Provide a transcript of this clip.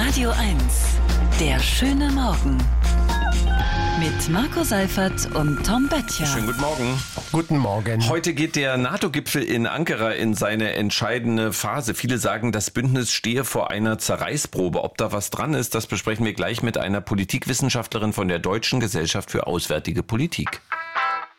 Radio 1, der schöne Morgen. Mit Marco Seifert und Tom Böttcher. Schönen guten Morgen. Guten Morgen. Heute geht der NATO-Gipfel in Ankara in seine entscheidende Phase. Viele sagen, das Bündnis stehe vor einer Zerreißprobe. Ob da was dran ist, das besprechen wir gleich mit einer Politikwissenschaftlerin von der Deutschen Gesellschaft für Auswärtige Politik.